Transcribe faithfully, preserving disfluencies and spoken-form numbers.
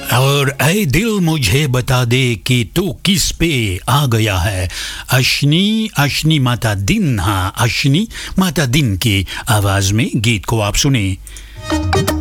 और ऐ दिल मुझे बता दे कि तू किस पे आ गया है। अश्नी अश्नी माता दिन, हाँ अश्नी माता दिन की आवाज में गीत को आप सुने।